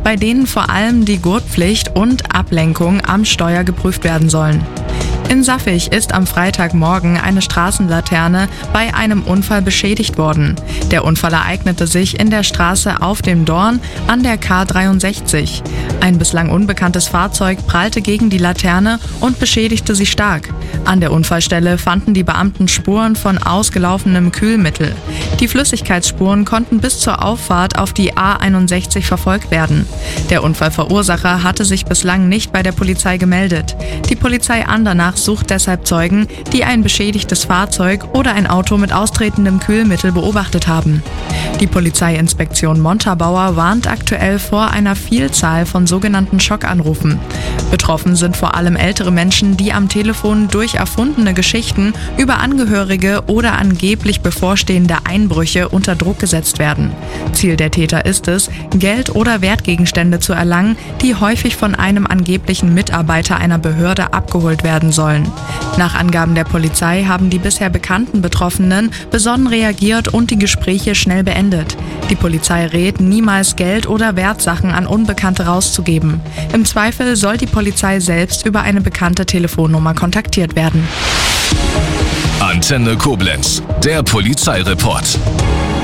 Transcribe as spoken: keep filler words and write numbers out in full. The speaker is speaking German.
bei denen vor allem die Gurtpflicht und Ablenkung am Steuer geprüft werden sollen. In Saffig ist am Freitagmorgen eine Straßenlaterne bei einem Unfall beschädigt worden. Der Unfall ereignete sich in der Straße Auf dem Dorn an der K dreiundsechzig. Ein bislang unbekanntes Fahrzeug prallte gegen die Laterne und beschädigte sie stark. An der Unfallstelle fanden die Beamten Spuren von ausgelaufenem Kühlmittel. Die Flüssigkeitsspuren konnten bis zur Auffahrt auf die A einundsechzig verfolgt werden. Der Unfallverursacher hatte sich bislang nicht bei der Polizei gemeldet. Die Polizei Andernach sucht deshalb Zeugen, die ein beschädigtes Fahrzeug oder ein Auto mit austretendem Kühlmittel beobachtet haben. Die Polizeiinspektion Montabaur warnt aktuell vor einer Vielzahl von sogenannten Schockanrufen. Betroffen sind vor allem ältere Menschen, die am Telefon durch erfundene Geschichten über Angehörige oder angeblich bevorstehende Einbrüche unter Druck gesetzt werden. Ziel der Täter ist es, Geld oder Wertgegenstände zu erlangen, die häufig von einem angeblichen Mitarbeiter einer Behörde abgeholt werden sollen. Nach Angaben der Polizei haben die bisher bekannten Betroffenen besonnen reagiert und die Gespräche schnell beendet. Die Polizei rät, niemals Geld oder Wertsachen an Unbekannte rauszugeben. Im Zweifel soll die Polizei selbst über eine bekannte Telefonnummer kontaktiert werden. Antenne Koblenz, der Polizeireport.